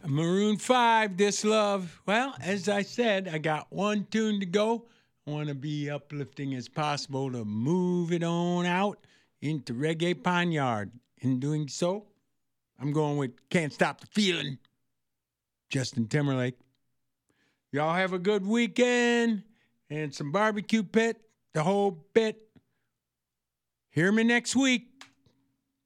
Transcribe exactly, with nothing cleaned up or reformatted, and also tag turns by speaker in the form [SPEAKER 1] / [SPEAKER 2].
[SPEAKER 1] Maroon five, This Love. Well, as I said, I got one tune to go. I want to be uplifting as possible to move it on out into Reggae Panyard. In doing so, I'm going with Can't Stop the Feeling, Justin Timberlake. Y'all have a good weekend and some barbecue pit, the whole bit. Hear me next week.